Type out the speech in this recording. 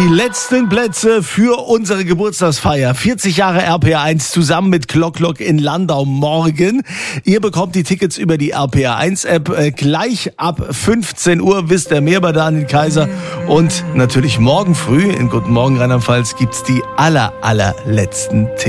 Die letzten Plätze für unsere Geburtstagsfeier. 40 Jahre RPR1 zusammen mit Klock in Landau morgen. Ihr bekommt die Tickets über die RPR1-App. Gleich ab 15 Uhr wisst ihr mehr bei Daniel Kaiser. Und natürlich morgen früh in Guten Morgen Rheinland-Pfalz gibt's die allerletzten Tickets.